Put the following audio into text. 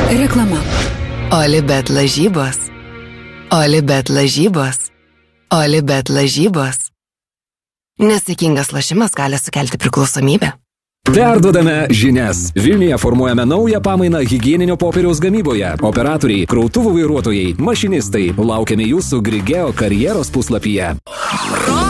Reklama. Olibet lažybos. Olibet lažybos. Olibet lažybos. Nesaikingas lošimas gali sukelti priklausomybę. Perduodame žinias. Vilniuje formuojame naują pamainą higieninio popieriaus gamyboje. Operatoriai, krautuvų vairuotojai, mašinistai. Laukiame jūsų Grigeo karjeros puslapyje.